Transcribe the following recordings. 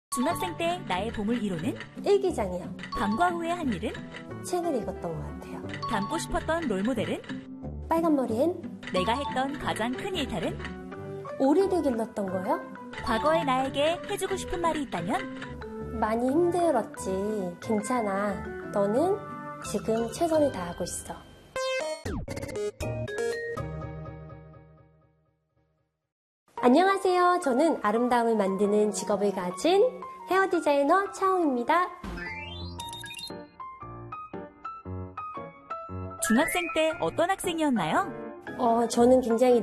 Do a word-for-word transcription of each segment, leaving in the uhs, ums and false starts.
중학생 때 나의 보물 일 호는? 일기장이요. 방과 후에 한 일은? 책을 읽었던 것 같아요. 닮고 싶었던 롤모델은? 빨간 머리엔? 내가 했던 가장 큰 일탈은? 오리를 길렀던 거요? 과거의 나에게 해주고 싶은 말이 있다면? 많이 힘들었지. 괜찮아. 너는 지금 최선을 다하고 있어. 안녕하세요. 저는 아름다움을 만드는 직업을 가진 헤어 디자이너 차홍입니다. 중학생 때 어떤 학생이었나요? 어, 저는 굉장히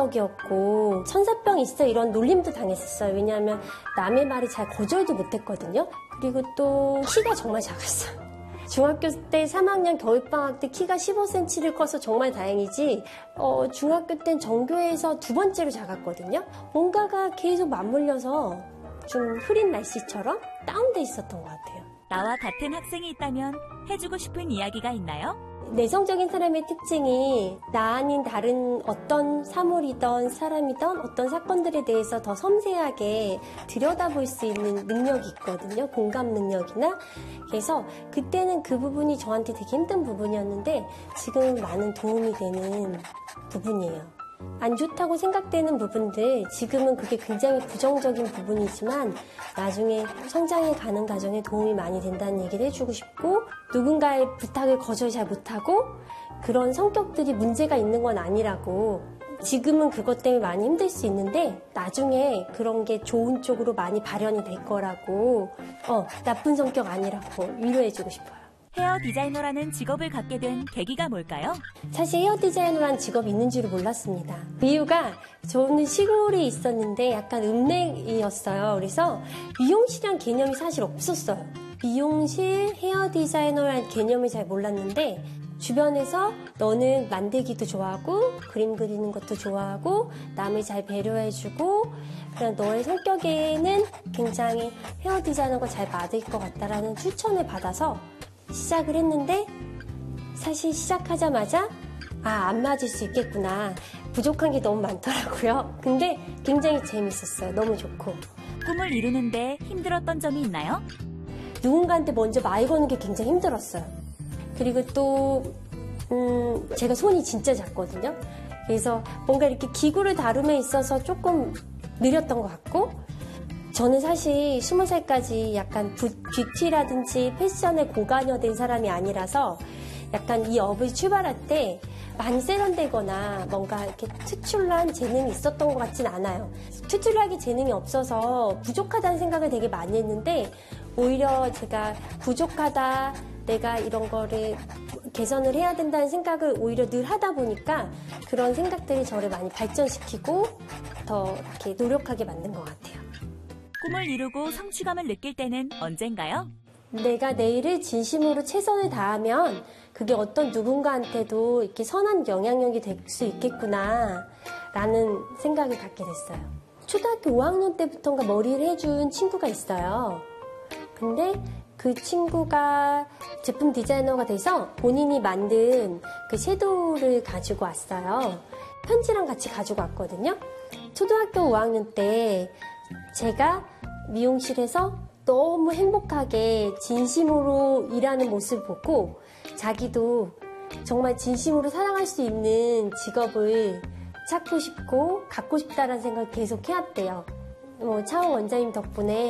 내성적이었고 천사병 있어 이런 놀림도 당했었어요. 왜냐하면 남의 말이 잘 거절도 못했거든요. 그리고 또 키가 정말 작았어요. 중학교 때 삼 학년 겨울방학 때 키가 십오 센티미터를 커서 정말 다행이지 어, 중학교 땐 전교에서 두 번째로 작았거든요. 뭔가가 계속 맞물려서 좀 흐린 날씨처럼 다운돼 있었던 것 같아요. 나와 같은 학생이 있다면 해주고 싶은 이야기가 있나요? 내성적인 사람의 특징이 나 아닌 다른 어떤 사물이든 사람이든 어떤 사건들에 대해서 더 섬세하게 들여다볼 수 있는 능력이 있거든요. 공감 능력이나. 그래서 그때는 그 부분이 저한테 되게 힘든 부분이었는데 지금은 많은 도움이 되는 부분이에요. 안 좋다고 생각되는 부분들, 지금은 그게 굉장히 부정적인 부분이지만 나중에 성장해 가는 과정에 도움이 많이 된다는 얘기를 해주고 싶고, 누군가의 부탁을 거절 잘 못하고 그런 성격들이 문제가 있는 건 아니라고, 지금은 그것 때문에 많이 힘들 수 있는데 나중에 그런 게 좋은 쪽으로 많이 발현이 될 거라고, 어, 나쁜 성격 아니라고 위로해주고 싶어요. 헤어 디자이너라는 직업을 갖게 된 계기가 뭘까요? 사실 헤어 디자이너라는 직업이 있는 줄을 몰랐습니다. 그 이유가 저는 시골에 있었는데 약간 읍내이었어요. 그래서 미용실이란 개념이 사실 없었어요. 미용실, 헤어 디자이너라는 개념을 잘 몰랐는데 주변에서 너는 만들기도 좋아하고 그림 그리는 것도 좋아하고 남을 잘 배려해주고 그냥 너의 성격에는 굉장히 헤어 디자이너가 잘 맞을 것 같다라는 추천을 받아서 시작을 했는데 사실 시작하자마자 아, 안 맞을 수 있겠구나. 부족한 게 너무 많더라고요. 근데 굉장히 재밌었어요. 너무 좋고. 꿈을 이루는데 힘들었던 점이 있나요? 누군가한테 먼저 말 거는 게 굉장히 힘들었어요. 그리고 또 음, 제가 손이 진짜 작거든요. 그래서 뭔가 이렇게 기구를 다룸에 있어서 조금 느렸던 것 같고, 저는 사실 스무 살까지 약간 부, 뷰티라든지 패션에 고관여된 사람이 아니라서 약간 이 업을 출발할 때 많이 세련되거나 뭔가 이렇게 특출난 재능이 있었던 것 같진 않아요. 특출나게 재능이 없어서 부족하다는 생각을 되게 많이 했는데 오히려 제가 부족하다, 내가 이런 거를 개선을 해야 된다는 생각을 오히려 늘 하다 보니까 그런 생각들이 저를 많이 발전시키고 더 이렇게 노력하게 만든 것 같아요. 꿈을 이루고 성취감을 느낄 때는 언젠가요? 내가 내 일을 진심으로 최선을 다하면 그게 어떤 누군가한테도 이렇게 선한 영향력이 될 수 있겠구나 라는 생각을 갖게 됐어요. 초등학교 오 학년 때부터인가 머리를 해준 친구가 있어요. 근데 그 친구가 제품 디자이너가 돼서 본인이 만든 그 섀도우를 가지고 왔어요. 편지랑 같이 가지고 왔거든요. 초등학교 오 학년 때 제가 미용실에서 너무 행복하게 진심으로 일하는 모습을 보고 자기도 정말 진심으로 사랑할 수 있는 직업을 찾고 싶고 갖고 싶다는 생각을 계속 해왔대요. 뭐 차홍 원장님 덕분에